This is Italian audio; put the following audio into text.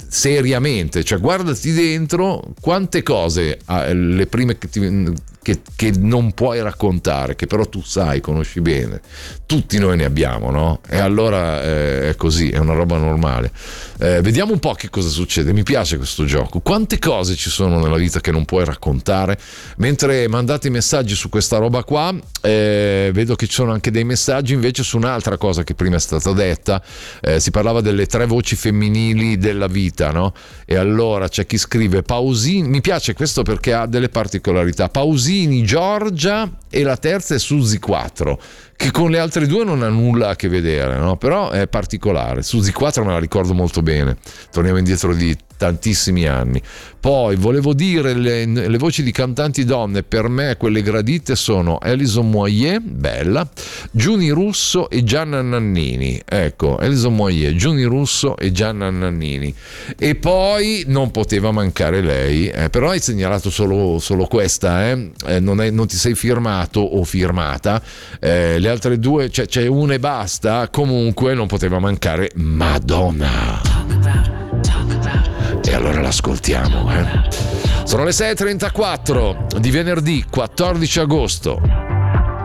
seriamente, cioè guardati dentro quante cose, le prime che non puoi raccontare, che però tu sai, conosci bene, tutti noi ne abbiamo, no? E allora è così, è una roba normale. Vediamo un po' che cosa succede. Mi piace questo gioco. Quante cose ci sono nella vita che non puoi raccontare? Mentre mandate i messaggi su questa roba qua, vedo che ci sono anche dei messaggi invece su un'altra cosa che prima è stata detta. Si parlava delle 3 voci femminili della vita, no? E allora c'è chi scrive Pausini, mi piace questo perché ha delle particolarità. Pausini, Giorgia, e la terza è Suzy 4, che con le altre due non ha nulla a che vedere, no? Però è particolare. Suzy 4 me la ricordo molto bene, torniamo indietro di tantissimi anni. Poi volevo dire le voci di cantanti donne, per me quelle gradite sono Alison Moyet, bella, Giuni Russo e Gianna Nannini. Ecco, Alison Moyet, Giuni Russo e Gianna Nannini. E poi non poteva mancare lei, però hai segnalato solo questa, non ti sei firmato o firmata, le altre due c'è una e basta. Comunque non poteva mancare Madonna. E allora l'ascoltiamo. Sono le 6:34 di venerdì 14 agosto.